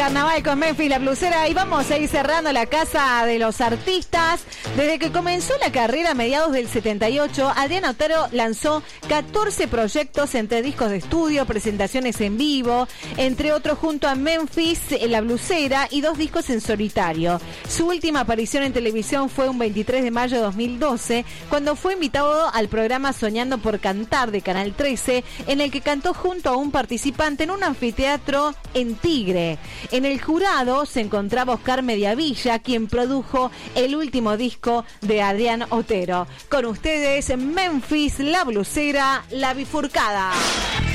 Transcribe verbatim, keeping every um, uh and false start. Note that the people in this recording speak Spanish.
carnaval con Memphis la Blusera y vamos a ir cerrando la casa de los artistas. Desde que comenzó la carrera a mediados del setenta y ocho, Adrián Otero lanzó catorce proyectos entre discos de estudio, presentaciones en vivo, entre otros junto a Memphis la Blusera y dos discos en solitario. Su última aparición en televisión fue un veintitrés de mayo de dos mil doce, cuando fue invitado al programa Soñando por Cantar de Canal trece, en el que cantó junto a un participante en un anfiteatro en Tigre. En el jurado se encontraba Oscar Mediavilla, quien produjo el último disco de Adrián Otero. Con ustedes, Memphis la Blusera, La Bifurcada.